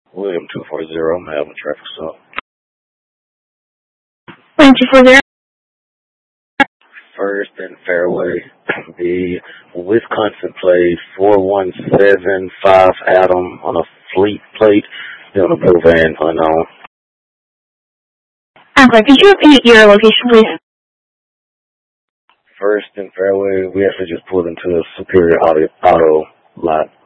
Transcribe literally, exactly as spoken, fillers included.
William two forty, I'm having a traffic stop. William two forty. First and Fairway. The Wisconsin played four one seven five Adam on a fleet plate. Then a blue van unknown. Okay, could you repeat your location, please? First and Fairway. We actually just pulled into a Superior Auto, auto lot.